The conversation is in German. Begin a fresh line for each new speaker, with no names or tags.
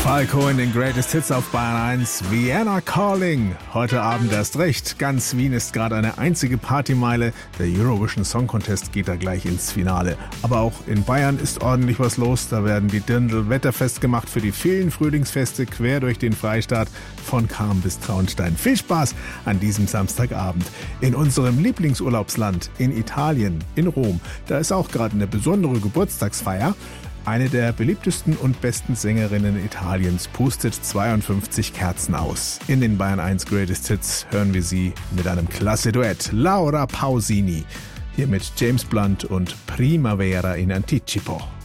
Falco in den Greatest Hits auf Bayern 1, Vienna Calling. Heute Abend erst recht. Ganz Wien ist gerade eine einzige Partymeile. Der Eurovision Song Contest geht da gleich ins Finale. Aber auch in Bayern ist ordentlich was los. Da werden die Dirndl wetterfest gemacht für die vielen Frühlingsfeste quer durch den Freistaat von Cham bis Traunstein. Viel Spaß an diesem Samstagabend. In unserem Lieblingsurlaubsland, in Italien, in Rom. Da ist auch gerade eine besondere Geburtstagsfeier. Eine der beliebtesten und besten Sängerinnen Italiens pustet 52 Kerzen aus. In den Bayern 1 Greatest Hits hören wir sie mit einem klasse Duett. Laura Pausini, hier mit James Blunt und Primavera in Anticipo.